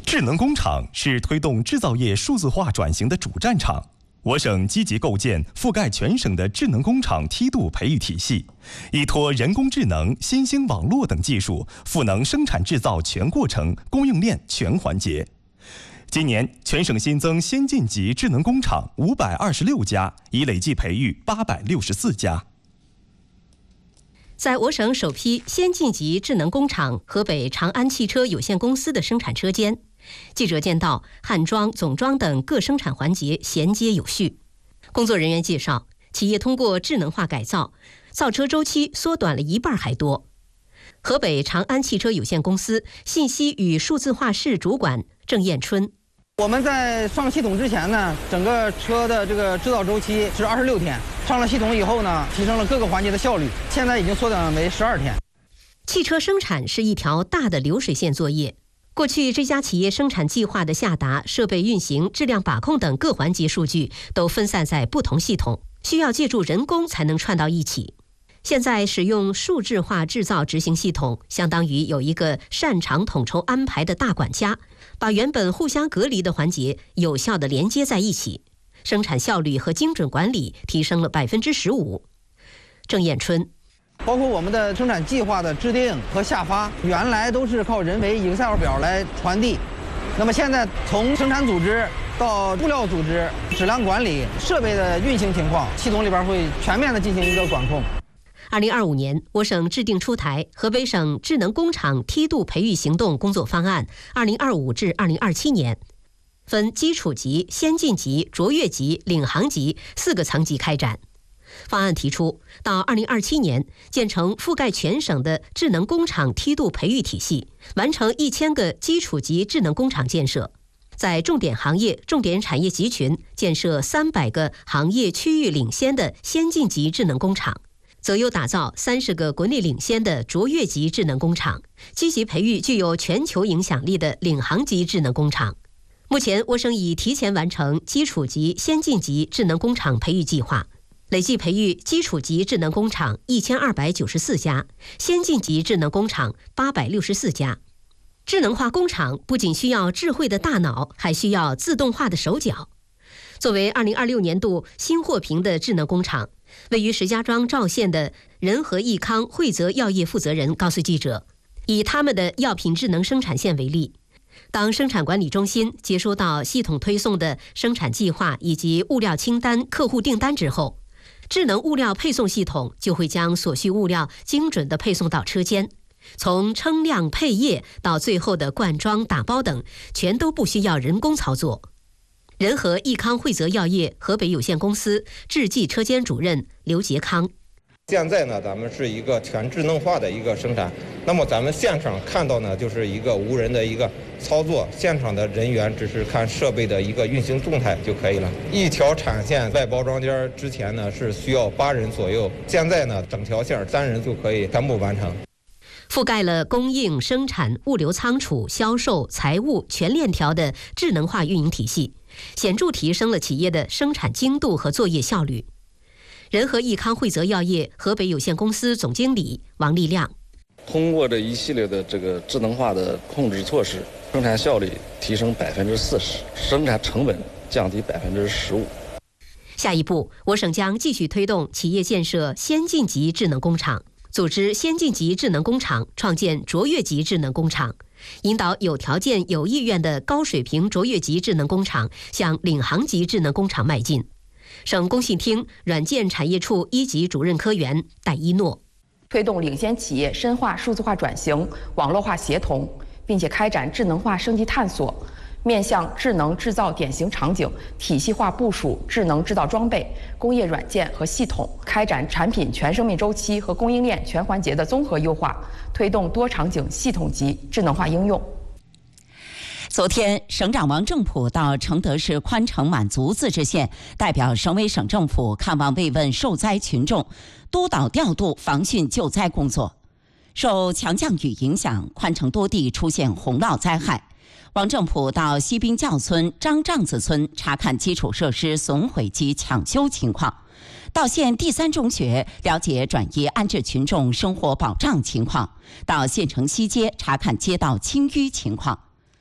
智能工厂是推动制造业数字化转型的主战场。我省积极构建覆盖全省的智能工厂梯度培育体系，依托人工智能、新兴网络等技术，赋能生产制造全过程、供应链全环节。今年，全省新增先进级智能工厂526家，已累计培育864家。 在我省首批先进级智能工厂河北长安汽车有限公司的生产车间，记者见到焊装、总装等各生产环节衔接有序。工作人员介绍，企业通过智能化改造，造车周期缩短了1半还多。河北长安汽车有限公司信息与数字化室主管郑彦春。 我们在上系统之前呢，整个车的这个制造周期是26天，上了系统以后呢，提升了各个环节的效率，现在已经缩短为12天。 汽车生产是一条大的流水线作业，过去这家企业生产计划的下达、设备运行、质量把控等各环节数据都分散在不同系统，需要借助人工才能串到一起。现在使用数字化制造执行系统，相当于有一个擅长统筹安排的大管家，把原本互相隔离的环节有效地连接在一起，生产效率和精准管理提升了15%。郑彦春， 包括我们的生产计划的制定和下发，原来都是靠人为 Excel 表来传递，那么现在从生产组织到物料组织、质量管理、设备的运行情况，系统里边会全面的进行一个管控。 2025年，我省制定出台河北省智能工厂梯度培育行动工作方案，2025至2027年，分基础级、先进级、卓越级、领航级4个层级开展。方案提出，到2027年建成覆盖全省的智能工厂梯度培育体系，完成1000个基础级智能工厂建设，在重点行业、重点产业集群建设300个行业区域领先的先进级智能工厂。择优打造30个国内领先的卓越级智能工厂，积极培育具有全球影响力的领航级智能工厂。目前，我省已提前完成基础级、先进级智能工厂培育计划，累计培育基础级智能工厂1294家，先进级智能工厂864家。智能化工厂不仅需要智慧的大脑，还需要自动化的手脚。作为2026年度新获评的智能工厂，位于石家庄赵县的仁和益康惠泽药业负责人告诉记者，以他们的药品智能生产线为例，当生产管理中心接收到系统推送的生产计划以及物料清单、客户订单之后，智能物料配送系统就会将所需物料精准地配送到车间，从称量、配液到最后的灌装、打包等，全都不需要人工操作。仁和益康惠泽药业河北有限公司制剂车间主任刘杰康， 现在呢，咱们是一个全智能化的一个生产，那么咱们现场看到呢，就是一个无人的一个操作，现场的人员只是看设备的一个运行动态就可以了。一条产线外包装间之前呢是需要8人左右，现在呢整条线3人就可以全部完成。 覆盖了供应、生产、物流仓储、销售、财务全链条的智能化运营体系，显著提升了企业的生产精度和作业效率。仁和益康惠泽药业河北有限公司总经理王立亮， 通过这一系列的这个智能化的控制措施，生产效率提升40%，生产成本降低15%。 下一步，我省将继续推动企业建设先进级智能工厂，组织先进级智能工厂创建卓越级智能工厂，引导有条件、有意愿的高水平卓越级智能工厂向领航级智能工厂迈进。省工信厅软件产业处1级主任科员戴一诺， 推动领先企业深化数字化转型、网络化协同，并且开展智能化升级探索，面向智能制造典型场景，体系化部署智能制造装备、工业软件和系统，开展产品全生命周期和供应链全环节的综合优化，推动多场景系统级智能化应用。 昨天，省长王正普到承德市宽城满族自治县，代表省委省政府看望慰问受灾群众，督导调度防汛救灾工作。受强降雨影响，宽城多地出现洪涝灾害。王正普到西滨教村、张帐子村查看基础设施损毁及抢修情况，到县第3中学了解转移安置群众生活保障情况，到县城西街查看街道清淤情况。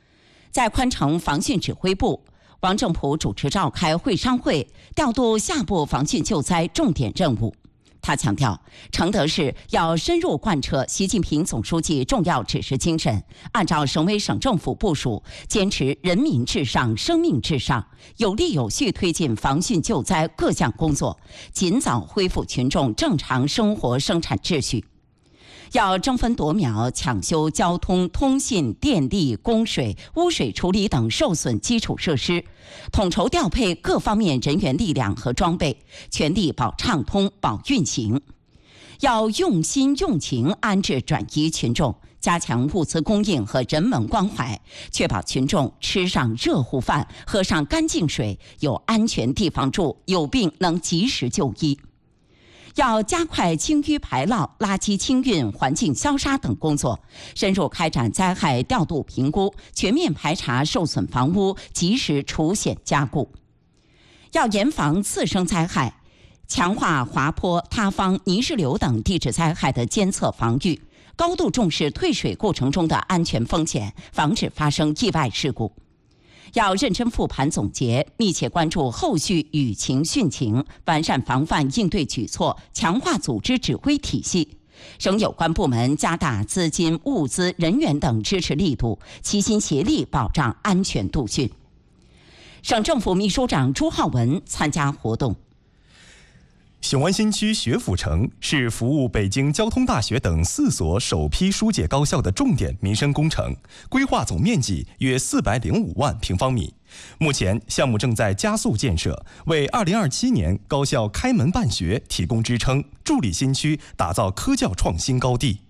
在宽城防汛指挥部，王正普主持召开会商会，调度下部防汛救灾重点任务。他强调，承德市要深入贯彻习近平总书记重要指示精神，按照省委省政府部署，坚持人民至上、生命至上，有力有序推进防汛救灾各项工作，尽早恢复群众正常生活生产秩序。要争分夺秒抢修交通、通信、电力、供水、污水处理等受损基础设施，统筹调配各方面人员力量和装备，全力保畅通、保运行。要用心用情安置转移群众，加强物资供应和人文关怀，确保群众吃上热乎饭、喝上干净水，有安全地方住，有病能及时就医。要加快清淤排涝、垃圾清运、环境消杀等工作，深入开展灾害调度评估，全面排查受损房屋，及时除险加固。要严防次生灾害，强化滑坡、塌方、泥石流等地质灾害的监测防御，高度重视退水过程中的安全风险，防止发生意外事故。要认真复盘总结，密切关注后续舆情汛情，完善防范应对举措，强化组织指挥体系。省有关部门加大资金、物资、人员等支持力度，齐心协力保障安全度汛。省政府秘书长朱浩文参加活动。 雄安新区学府城是服务北京交通大学等4所首批疏解高校的重点民生工程，规划总面积约405万平方米。目前项目正在加速建设，为2027年高校开门办学提供支撑，助力新区打造科教创新高地。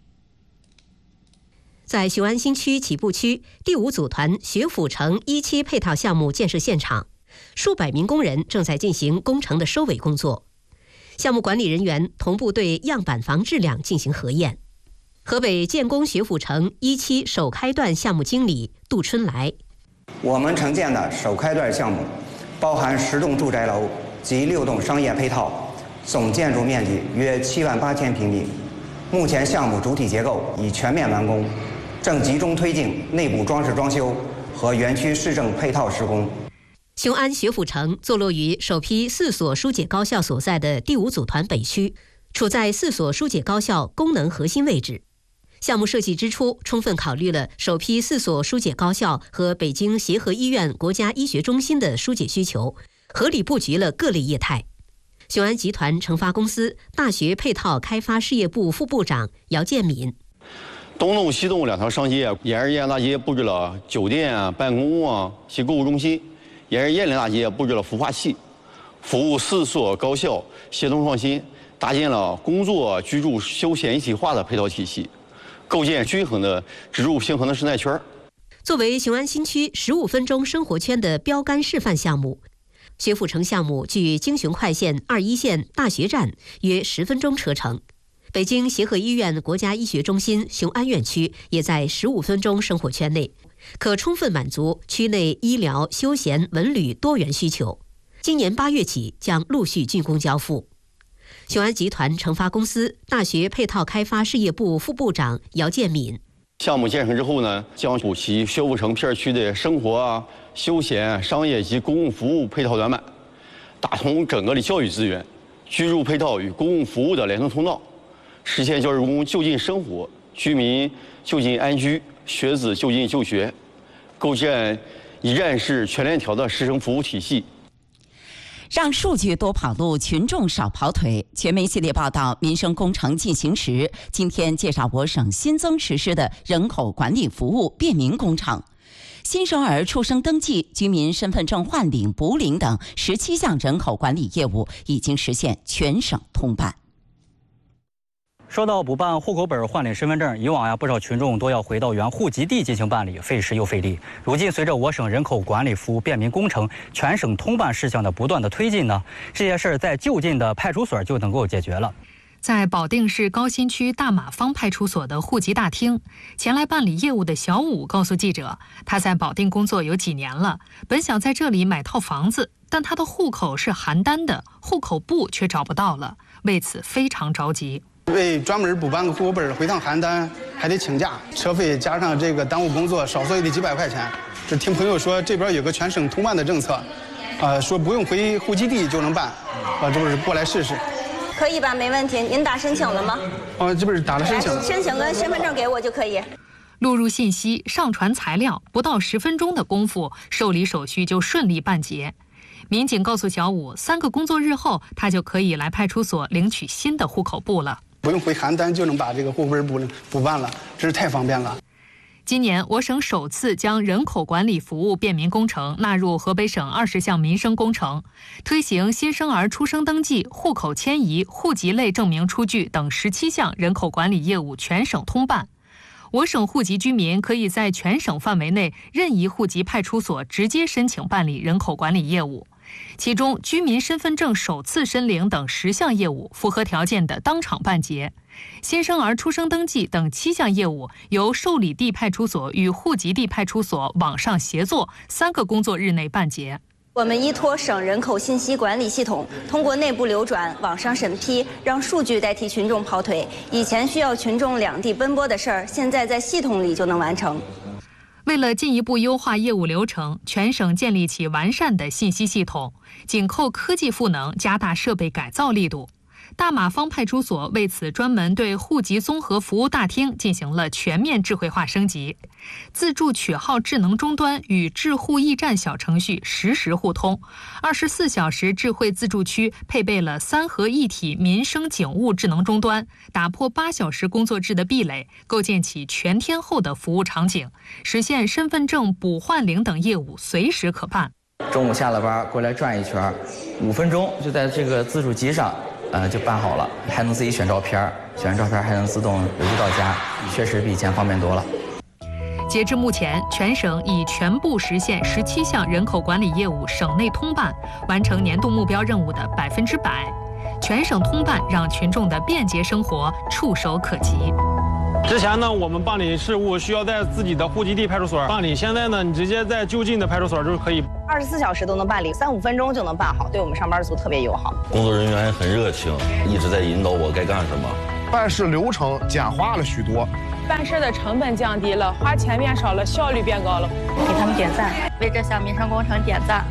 在雄安新区起步区第5组团学府城1期配套项目建设现场，数百名工人正在进行工程的收尾工作。项目管理人员同步对样板房质量进行核验。河北建工学府城1期首开段项目经理杜春来： 我们承建的首开段项目包含10栋住宅楼及6栋商业配套，总建筑面积约78000平米。目前项目主体结构已全面完工，正集中推进内部装饰装修和园区市政配套施工。 雄安学府城坐落于首批4所疏解高校所在的第5组团北区，处在4所疏解高校功能核心位置。项目设计之初，充分考虑了首批4所疏解高校和北京协和医院国家医学中心的疏解需求，合理布局了各类业态。雄安集团成发公司大学配套开发事业部副部长姚建敏： 东栋、西栋2条商街，沿着雁林大街布置了酒店啊、办公啊及购物中心。沿着雁林大街布置了孵化器，服务4所高校协同创新，搭建了工作、居住、休闲一体化的配套体系，构建均衡的植入平衡的生态圈。 作为雄安新区15分钟生活圈的标杆示范项目，学府城项目距京雄快线21线大学站约10分钟车程。北京协和医院国家医学中心雄安院区也在15分钟生活圈内，可充分满足区内医疗、休闲、文旅多元需求。今年8月起将陆续竣工交付。雄安集团成发公司大学配套开发事业部副部长姚建敏： 项目建成之后呢，将补齐学府城片区的生活啊、休闲、商业及公共服务配套短板，打通整个的教育资源、居住配套与公共服务的联通通道，实现教职工就近生活、居民就近安居、学子就近就学，构建一站式全链条的师生服务体系。 让数据多跑路，群众少跑腿。全媒系列报道《民生工程进行时》，今天介绍我省新增实施的人口管理服务便民工程。新生儿出生登记、居民身份证换领、补领等17项人口管理业务已经实现全省通办。 说到补办户口本、换领身份证，以往不少群众都要回到原户籍地进行办理，费时又费力。如今随着我省人口管理服务便民工程全省通办事项的不断的推进呢，这些事儿在就近的派出所就能够解决了。 在保定市高新区大马坊派出所的户籍大厅，前来办理业务的小武告诉记者，他在保定工作有几年了，本想在这里买套房子，但他的户口是邯郸的，户口簿却找不到了，为此非常着急。 为专门补办个户口本回趟邯郸还得请假，车费加上这个耽误工作，少说也得几百块钱。这听朋友说这边有个全省通办的政策，说不用回户籍地就能办，这不是过来试试。 可以吧？没问题。您打申请了吗？ 这不是打了申请。 申请跟身份证给我就可以。 录入信息，上传材料，不到10分钟的功夫，受理手续就顺利办结。民警告诉小武，3个工作日后，他就可以来派出所领取新的户口簿了。 不用回邯郸就能把这个户口本补办了，真是太方便了。 今年我省首次将人口管理服务便民工程纳入河北省20项民生工程，推行新生儿出生登记、户口迁移、户籍类证明出具等17项人口管理业务全省通办。我省户籍居民可以在全省范围内任意户籍派出所直接申请办理人口管理业务，其中居民身份证首次申领等10项业务符合条件的当场办结，新生儿出生登记等7项业务由受理地派出所与户籍地派出所网上协作3个工作日内办结。 我们依托省人口信息管理系统，通过内部流转、网上审批，让数据代替群众跑腿。以前需要群众两地奔波的事儿，现在在系统里就能完成。 为了进一步优化业务流程，全省建立起完善的信息系统，紧扣科技赋能，加大设备改造力度。大马坊派出所为此专门对户籍综合服务大厅进行了全面智慧化升级，自助取号智能终端与智户驿站小程序实时互通，24小时智慧自助区配备了3合一体民生警务智能终端，打破8小时工作制的壁垒，构建起全天候的服务场景，实现身份证补换领等业务随时可办。 中午下了班过来转一圈，5分钟就在这个自助机上就办好了，还能自己选照片，选完照片还能自动邮寄到家，确实比以前方便多了。 截至目前，全省已全部实现17项人口管理业务省内通办，完成年度目标任务的100%。全省通办让群众的便捷生活触手可及。 之前呢，我们办理事务需要在自己的户籍地派出所办理，现在呢，你直接在就近的派出所就可以 ，24小时都能办理，3-5分钟就能办好，对我们上班族特别友好。 工作人员很热情，一直在引导我该干什么。 办事流程简化了许多， 办事的成本降低了，花钱变少了，效率变高了。 给他们点赞，为这项民生工程点赞。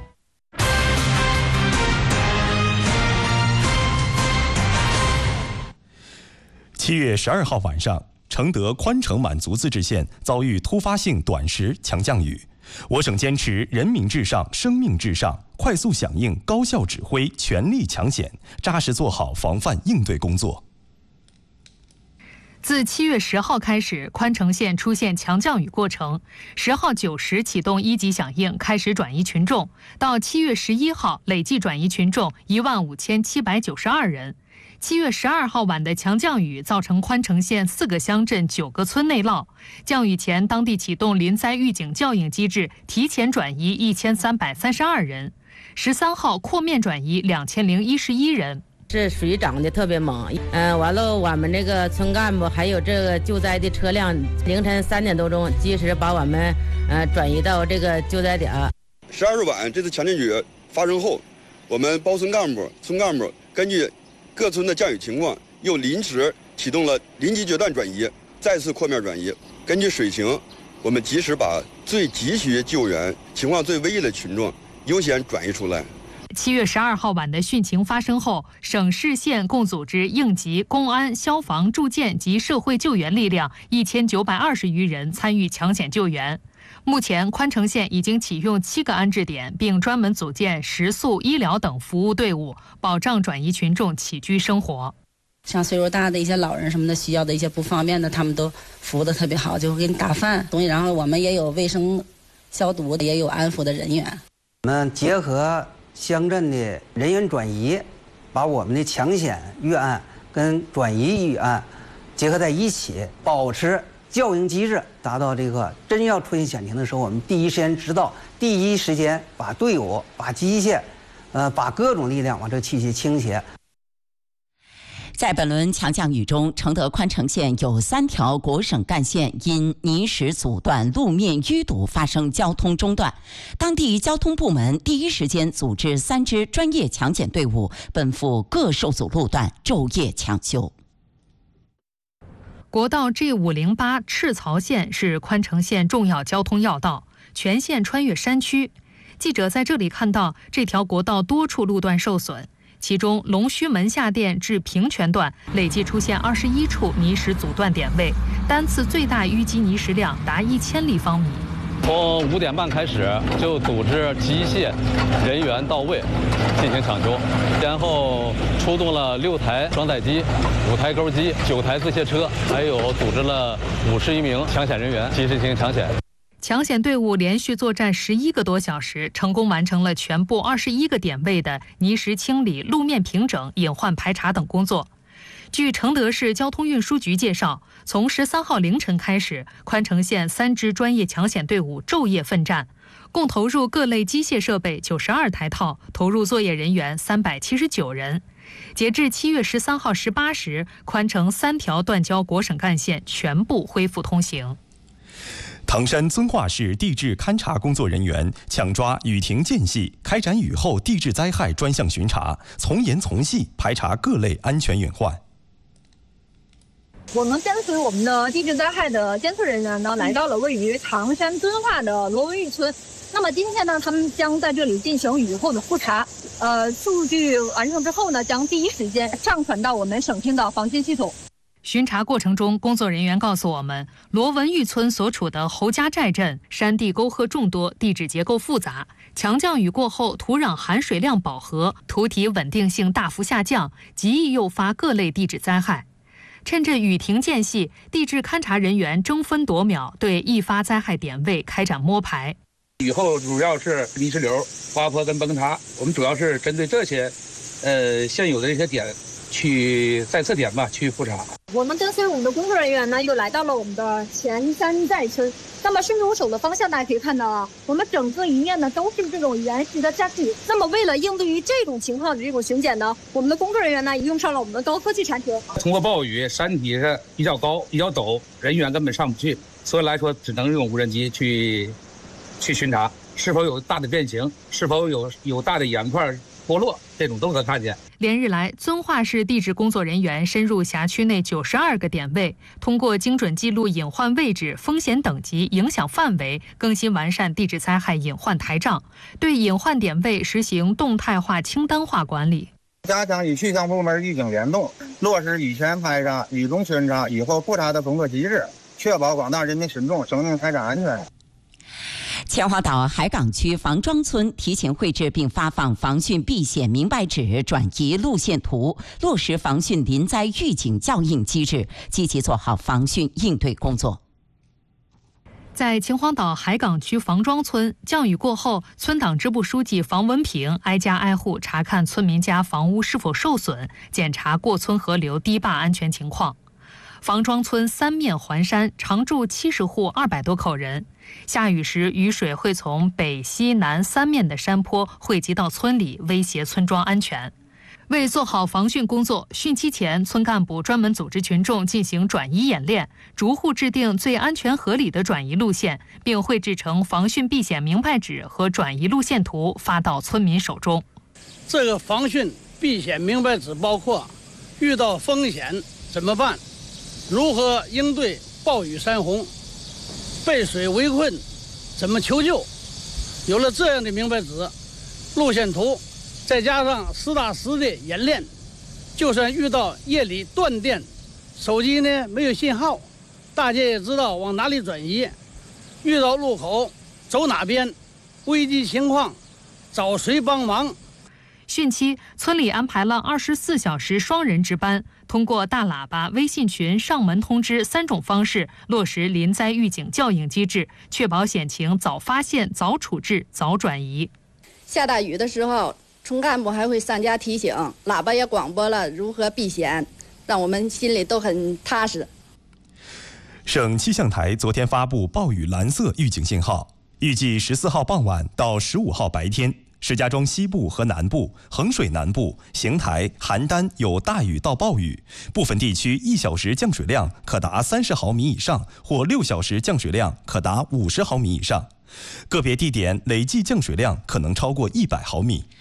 7月12号晚上，承德宽城满族自治县遭遇突发性短时强降雨。我省坚持人民至上、生命至上，快速响应、高效指挥、全力抢险，扎实做好防范应对工作。 自7月10号开始，宽城县出现强降雨过程，10号9时启动1级响应，开始转移群众，到7月11号累计转移群众15792人。7月12号晚的强降雨造成宽城县4个乡镇9个村内涝，降雨前当地启动临灾预警校应机制，提前转移1332人。13号扩面转移2011人。 这水涨得特别猛，完了我们这个村干部还有这个救灾的车辆，凌晨3点多钟及时把我们转移到这个救灾点。 12日晚这次强降雨发生后，我们包村干部、村干部根据各村的降雨情况，又临时启动了临级决断转移，再次扩面转移。根据水情，我们及时把最急需救援、情况最危急的群众优先转移出来。 7月12号晚的汛情发生后，省市县共组织应急、公安、消防、住建及社会救援力量1920余人参与抢险救援。目前，宽城县已经启用7个安置点，并专门组建食宿、医疗等服务队伍，保障转移群众起居生活。 像岁数大的一些老人什么的，需要的一些不方便的，他们都服务的特别好，就会给你打饭东西。然后我们也有卫生消毒，也有安抚的人员。 我们结合乡镇的人员转移，把我们的抢险预案跟转移预案结合在一起，保持校应机制，达到这个真要出现险情的时候，我们第一时间知道，第一时间把队伍、把机械，把各种力量往这去倾斜。 在本轮强降雨中，承德宽城县有3条国省干线因泥石阻断、路面淤堵发生交通中断。当地交通部门第一时间组织3支专业抢险队伍奔赴各受阻路段，昼夜抢修。 国道 G508 赤曹线是宽城县重要交通要道，全线穿越山区。记者在这里看到，这条国道多处路段受损，其中龙须门下店至平泉段累计出现21处泥石阻断点位，单次最大淤积泥石量达1000立方米。 从5点半开始就组织机械人员到位进行抢修，先后出动了6台装载机、5台钩机、9台自卸车，还有组织了51名抢险人员及时进行抢险。 抢险队伍连续作战11个多小时，成功完成了全部21个点位的泥石清理、路面平整、隐患排查等工作。据承德市交通运输局介绍，从13号凌晨开始，宽城县3支专业抢险队伍昼夜奋战，共投入各类机械设备92台套，投入作业人员379人。截至7月13号18时，宽城3条断交国省干线全部恢复通行。 唐山遵化市地质勘察工作人员抢抓雨停间隙，开展雨后地质灾害专项巡查，从严从细排查各类安全隐患。 我们跟随我们的地质灾害的监测人员呢，来到了位于唐山遵化的罗文峪村。那么今天呢，他们将在这里进行雨后的复查。数据完成之后呢，将第一时间上传到我们省厅的防汛系统。 巡查过程中，工作人员告诉我们，罗文峪村所处的侯家寨镇山地沟壑众多，地质结构复杂，强降雨过后，土壤含水量饱和，土体稳定性大幅下降，极易诱发各类地质灾害。趁着雨停间隙，地质勘察人员争分夺秒对易发灾害点位开展摸排。 雨后主要是泥石流、滑坡跟崩塌，我们主要是针对这些现有的这些点去在这点吧去复查。 我们跟随我们的工作人员呢，又来到了我们的前山寨村。那么顺着我手的方向，大家可以看到啊，我们整个一面呢都是这种原石的山体。那么为了应对于这种情况的这种巡检呢，我们的工作人员呢也用上了我们的高科技产品。 通过暴雨，山体是比较高、比较陡，人员根本上不去，所以来说只能用无人机去巡查，是否有大的变形，是否有大的岩块脱落，这种都可看见。 连日来，遵化市地质工作人员深入辖区内92个点位，通过精准记录隐患位置、风险等级、影响范围，更新完善地质灾害隐患台账，对隐患点位实行动态化、清单化管理， 加强与气象部门预警联动，落实雨前排查、雨中巡查、雨后复查的工作机制，确保广大人民群众生命财产安全。 秦皇岛海港区房庄村提前绘制并发放防汛避险明白纸、转移路线图，落实防汛临灾预警校应机制，积极做好防汛应对工作。 在秦皇岛海港区房庄村，降雨过后，村党支部书记房文平挨家挨户查看村民家房屋是否受损，检查过村河流堤坝安全情况。房庄村3面环山，常住70户200多口人。下雨时，雨水会从北、西、南3面的山坡汇集到村里，威胁村庄安全。为做好防汛工作，汛期前，村干部专门组织群众进行转移演练，逐户制定最安全合理的转移路线，并绘制成防汛避险明白纸和转移路线图，发到村民手中。 这个防汛避险明白纸包括遇到风险怎么办，如何应对暴雨山洪，被水围困怎么求救。有了这样的明白纸、路线图，再加上实打实的演练，就算遇到夜里断电，手机呢没有信号，大家也知道往哪里转移，遇到路口走哪边，危机情况找谁帮忙。 汛期，村里安排了24小时双人值班，通过大喇叭、微信群、上门通知3种方式，落实临灾预警校应机制，确保险情早发现、早处置、早转移。 下大雨的时候，村干部还会上家提醒，喇叭也广播了如何避险，让我们心里都很踏实。 省气象台昨天发布暴雨蓝色预警信号，预计14号傍晚到15号白天，石家庄西部和南部、衡水南部、邢台、邯郸有大雨到暴雨，部分地区1小时降水量可达30毫米以上，或6小时降水量可达50毫米以上，个别地点累计降水量可能超过100毫米。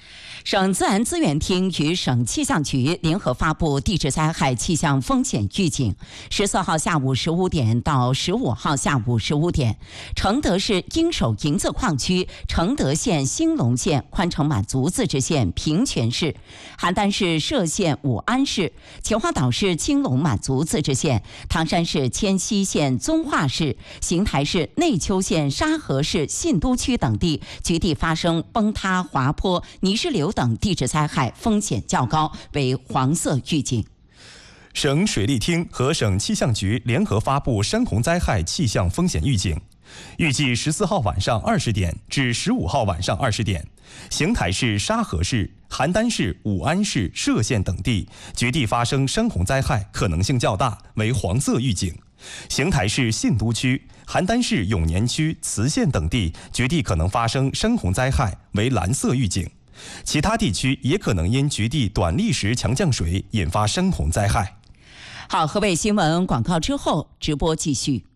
省自然资源厅与省气象局联合发布地质灾害气象风险预警。14号下午15点到15号下午15点，承德市应守营泽矿区、承德县兴隆县、宽城满族自治县平泉市、邯郸市歙县武安市、秦皇岛市青龙满族自治县、唐山市迁西县遵化市、邢台市内丘县沙河市信都区等地局地发生崩塌、滑坡、泥石流等地质灾害风险较高，为黄色预警。 省水利厅和省气象局联合发布山洪灾害气象风险预警，预计14号晚上20点至15号晚上20点，邢台市沙河市、邯郸市武安市歙县等地局地发生山洪灾害可能性较大，为黄色预警。邢台市信都区、邯郸市永年区、磁县等地局地可能发生山洪灾害，为蓝色预警。其他地区也可能因局地短砾石强降水引发山洪灾害。 好，河北新闻广告之后直播继续。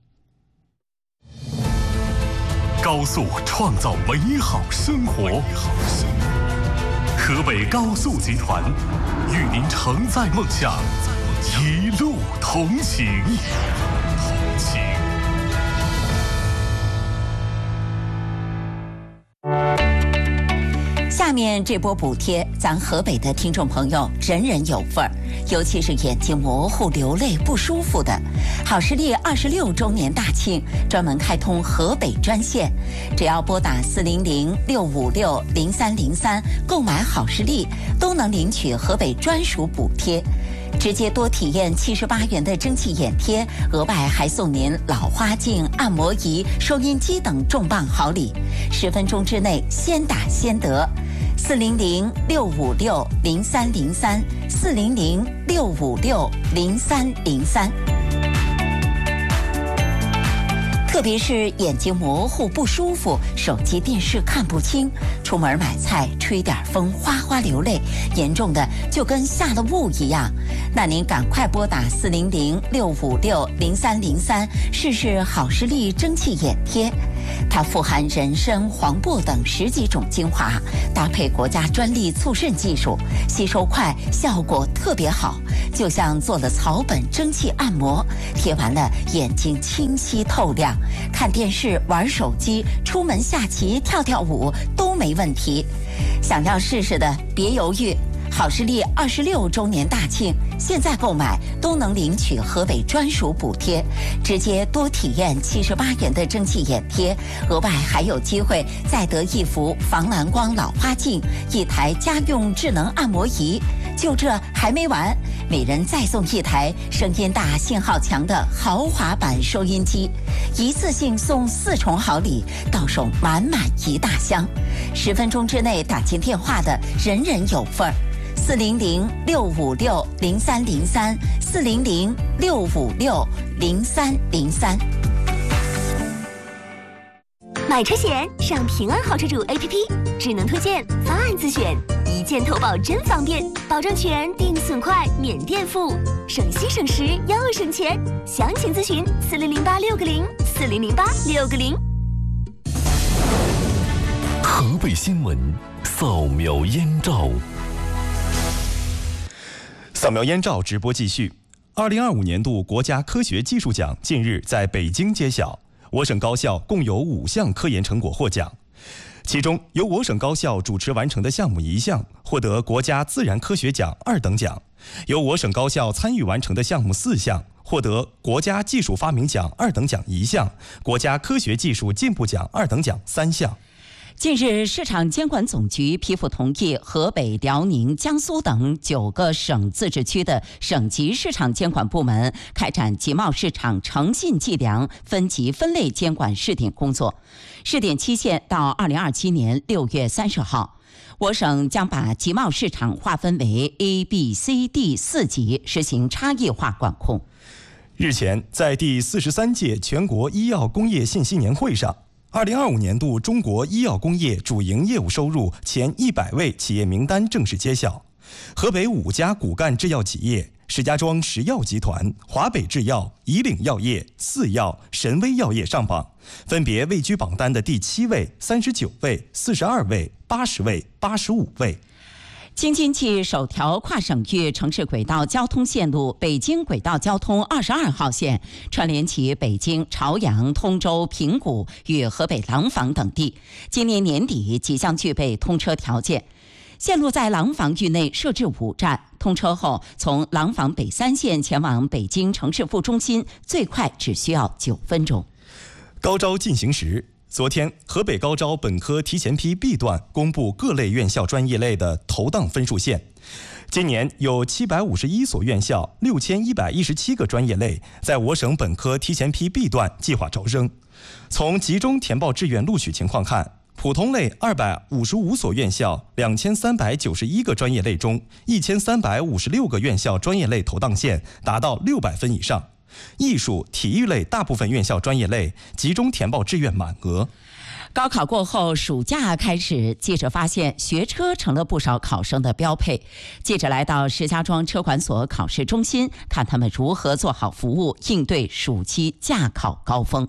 高速创造美好生活，河北高速集团与您承载梦想，一路同行。 下面这波补贴，咱河北的听众朋友人人有份儿，尤其是眼睛模糊、流泪不舒服的。好视力26周年大庆，专门开通河北专线，只要拨打400-656-0303购买好视力，都能领取河北专属补贴。直接多体验78元的蒸汽眼贴，额外还送您老花镜、按摩仪、收音机等重磅好礼，10分钟之内先打先得。400-656-0303，400-656-0303。特别是眼睛模糊不舒服，手机电视看不清，出门买菜吹点风哗哗流泪，严重的就跟下了雾一样。那您赶快拨打400-656-0303试试好视力蒸汽眼贴，它富含人参、黄柏等10几种精华，搭配国家专利促渗技术，吸收快，效果特别好，就像做了草本蒸汽按摩，贴完了眼睛清晰透亮，看电视、玩手机、出门下棋、跳跳舞都没问题。想要试试的别犹豫，好视力26周年大庆，现在购买都能领取河北专属补贴，直接多体验78元的蒸汽眼贴，额外还有机会再得一幅防蓝光老花镜、1台家用智能按摩仪。就这还没完，每人再送1台声音大、信号强的豪华版收音机，一次性送4重好礼，到手满满一大箱。10分钟之内打进电话的人人有份儿。400-656-0303，400-656-0303。 买车险上平安好车主 APP， 智能推荐，方案自选，一键投保真方便，保证全，定损快，免垫付，省心省时又省钱。详情咨询4008-660，4008-660。 河北新闻扫描烟照。 扫描烟照直播继续。2025年度国家科学技术奖近日在北京揭晓，我省高校共有5项科研成果获奖，其中由我省高校主持完成的项目1项获得国家自然科学奖2等奖，由我省高校参与完成的项目4项获得国家技术发明奖2等奖1项，国家科学技术进步奖2等奖3项。 近日，市场监管总局批复同意河北、辽宁、江苏等9个省自治区的省级市场监管部门开展集贸市场诚信计量分级分类监管试点工作，试点期限到2027年6月30号。我省将把集贸市场划分为 A、B、C、D 4级，实行差异化管控。 日前，在第43届全国医药工业信息年会上，2025年度中国医药工业主营业务收入前100位企业名单正式揭晓。河北5家骨干制药企业石家庄石药集团、华北制药、以岭药业、四药、神威药业上榜，分别位居榜单的第7位、39位、42位、80位、85位。 京津冀首条跨省域城市轨道交通线路北京轨道交通22号线，串联起北京、朝阳、通州、平谷与河北廊坊等地，今年年底即将具备通车条件。线路在廊坊域内设置5站，通车后从廊坊北3线前往北京城市副中心，最快只需要9分钟。 高招进行时。昨天，河北高招本科提前批 B 段公布各类院校专业类的投档分数线。今年有751所院校，6117个专业类在我省本科提前批 B 段计划招生。从集中填报志愿录取情况看，普通类255所院校，2391个专业类中，1356个院校专业类投档线达到600分以上。艺术、体育类大部分院校专业类集中填报志愿满额。 高考过后，暑假开始，记者发现学车成了不少考生的标配。记者来到石家庄车管所考试中心，看他们如何做好服务，应对暑期驾考高峰。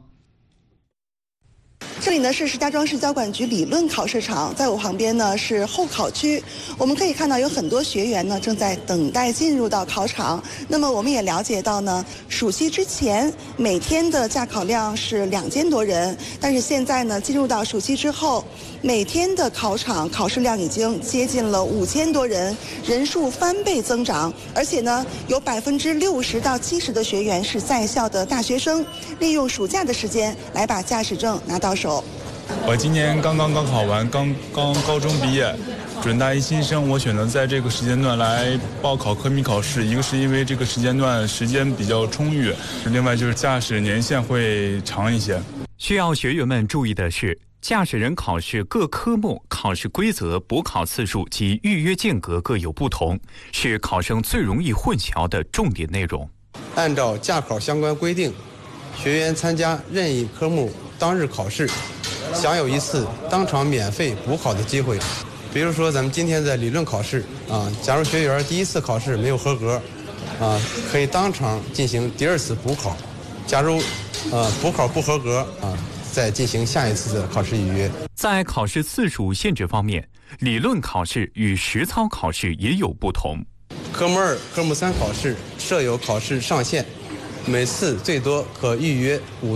这里呢是石家庄市交管局理论考试场，在我旁边呢是候考区。我们可以看到有很多学员呢正在等待进入到考场。那么我们也了解到呢，暑期之前每天的驾考量是2000多人，但是现在呢进入到暑期之后，每天的考场考试量已经接近了5000多人，人数翻倍增长。而且呢，有60%到70%的学员是在校的大学生，利用暑假的时间来把驾驶证拿到手。 我今年刚考完，刚高中毕业，准大一新生。我选择在这个时间段来报考科目考试，一个是因为这个时间段时间比较充裕，另外就是驾驶年限会长一些。 需要学员们注意的是，驾驶人考试各科目考试规则、补考次数及预约间隔各有不同，是考生最容易混淆的重点内容。 按照驾考相关规定，学员参加任意科目当日考试，享有一次当场免费补考的机会。比如说咱们今天在理论考试假如学员第一次考试没有合格可以当场进行第2次补考。假如补考不合格再进行下一次的考试预约。 在考试次数限制方面，理论考试与实操考试也有不同。 科目2、科目3考试设有考试上限，每次最多可预约5